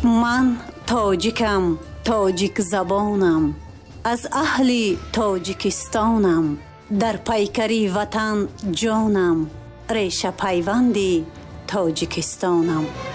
من تاجیکم، تاجیک زبانم، از اهل تاجیکستانم. در پیکری وطن جانم، ریشه پیوندی تاجیکستانم.